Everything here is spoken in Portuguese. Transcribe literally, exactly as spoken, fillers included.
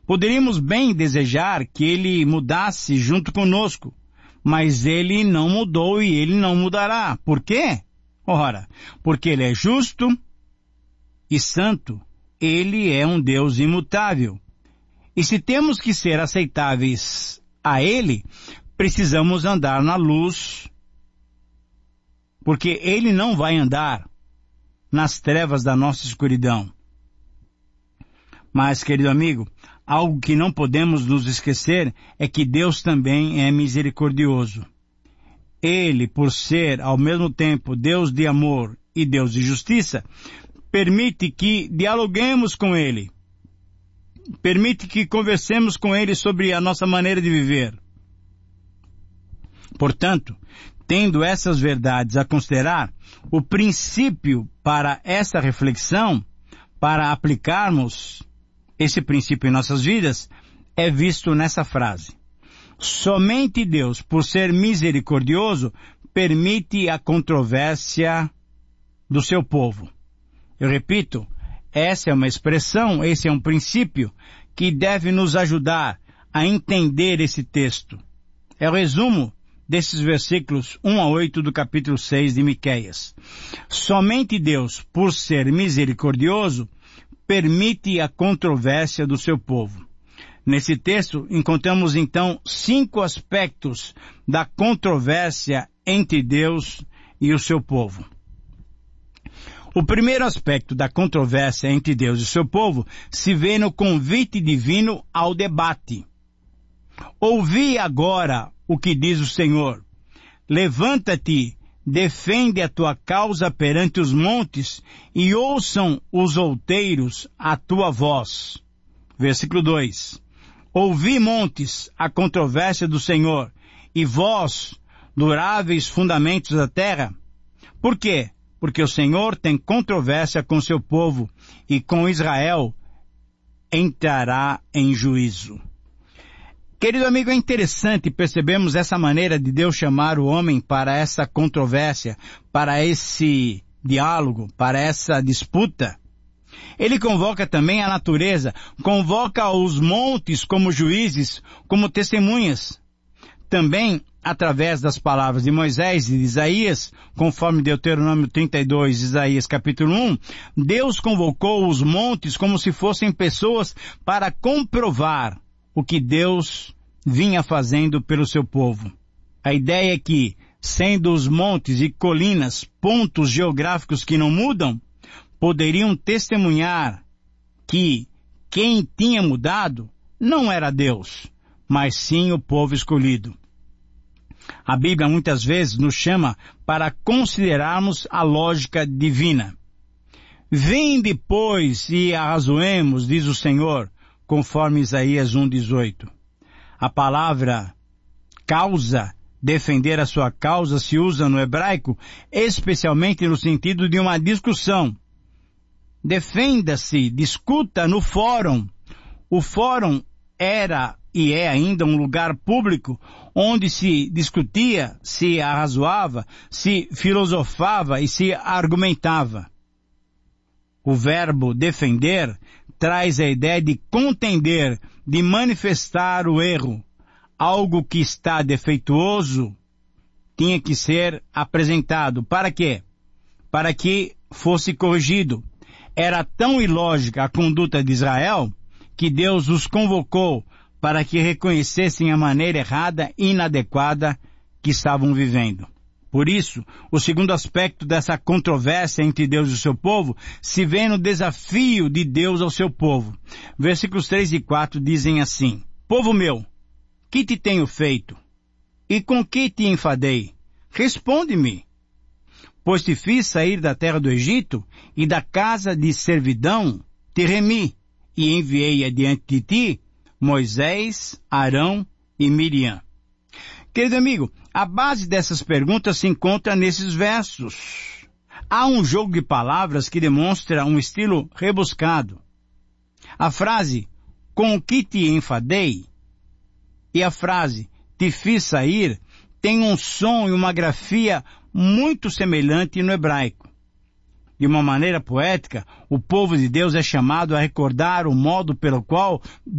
Poderíamos bem desejar que ele mudasse junto conosco, mas ele não mudou e ele não mudará. Por quê? Ora, porque ele é justo e santo. Ele é um Deus imutável. E se temos que ser aceitáveis a ele, precisamos andar na luz, porque ele não vai andar nas trevas da nossa escuridão. Mas, querido amigo, algo que não podemos nos esquecer é que Deus também é misericordioso. Ele, por ser ao mesmo tempo Deus de amor e Deus de justiça, permite que dialoguemos com Ele. Permite que conversemos com Ele sobre a nossa maneira de viver. Portanto, tendo essas verdades a considerar, o princípio para essa reflexão, para aplicarmos esse princípio em nossas vidas, é visto nessa frase. Somente Deus, por ser misericordioso, permite a controvérsia do seu povo. Eu repito, essa é uma expressão, esse é um princípio que deve nos ajudar a entender esse texto. É o resumo desses versículos um a oito do capítulo seis de Miqueias. Somente Deus, por ser misericordioso, permite a controvérsia do seu povo. Nesse texto, encontramos então cinco aspectos da controvérsia entre Deus e o seu povo. O primeiro aspecto da controvérsia entre Deus e seu povo se vê no convite divino ao debate. Ouvi agora o que diz o Senhor. Levanta-te, defende a tua causa perante os montes e ouçam os outeiros a tua voz. Versículo dois. Ouvi, montes, a controvérsia do Senhor, e vós, duráveis fundamentos da terra. Por quê? Porque o Senhor tem controvérsia com seu povo, e com Israel entrará em juízo. Querido amigo, é interessante percebermos essa maneira de Deus chamar o homem para essa controvérsia, para esse diálogo, para essa disputa. Ele convoca também a natureza, convoca os montes como juízes, como testemunhas. Também, através das palavras de Moisés e de Isaías, conforme Deuteronômio trinta e dois, Isaías capítulo um, Deus convocou os montes como se fossem pessoas para comprovar o que Deus vinha fazendo pelo seu povo. A ideia é que, sendo os montes e colinas pontos geográficos que não mudam, poderiam testemunhar que quem tinha mudado não era Deus, mas sim o povo escolhido. A Bíblia muitas vezes nos chama para considerarmos a lógica divina. Vinde, pois, e arrazoemos, diz o Senhor, conforme Isaías um, dezoito. A palavra causa, defender a sua causa, se usa no hebraico, especialmente no sentido de uma discussão. Defenda-se, discuta no fórum. O fórum era e é ainda um lugar público onde se discutia, se arrazoava, se filosofava e se argumentava. O verbo defender traz a ideia de contender, de manifestar o erro. Algo que está defeituoso tinha que ser apresentado. Para quê? Para que fosse corrigido. Era tão ilógica a conduta de Israel que Deus os convocou para que reconhecessem a maneira errada e inadequada que estavam vivendo. Por isso, o segundo aspecto dessa controvérsia entre Deus e o seu povo se vê no desafio de Deus ao seu povo. Versículos três e quatro dizem assim: Povo meu, que te tenho feito? E com que te enfadei? Responde-me. Pois te fiz sair da terra do Egito e da casa de servidão, te remi e enviei adiante de ti Moisés, Arão e Miriam. Querido amigo, a base dessas perguntas se encontra nesses versos. Há um jogo de palavras que demonstra um estilo rebuscado. A frase, com o que te enfadei, e a frase, te fiz sair, tem um som e uma grafia muito semelhante no hebraico. De uma maneira poética, o povo de Deus é chamado a recordar o modo pelo qual